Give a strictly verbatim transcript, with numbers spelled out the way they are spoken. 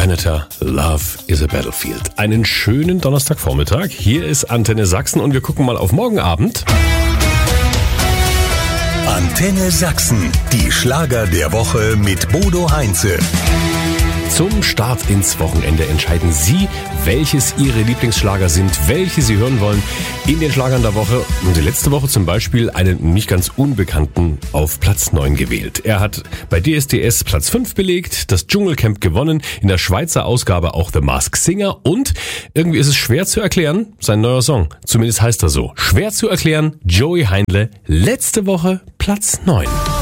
Anita, Love is a Battlefield. Einen schönen Donnerstagvormittag. Hier ist Antenne Sachsen und wir gucken mal auf morgen Abend. Antenne Sachsen, die Schlager der Woche mit Bodo Heinze. Zum Start ins Wochenende entscheiden Sie, welches Ihre Lieblingsschlager sind, welche Sie hören wollen in den Schlagern der Woche. Und die letzte Woche zum Beispiel einen nicht ganz Unbekannten auf Platz neun gewählt. Er hat bei D S D S Platz fünf belegt, das Dschungelcamp gewonnen, in der Schweizer Ausgabe auch The Masked Singer und irgendwie ist es schwer zu erklären, sein neuer Song, zumindest heißt er so, schwer zu erklären, Joey Heindle, letzte Woche Platz neun.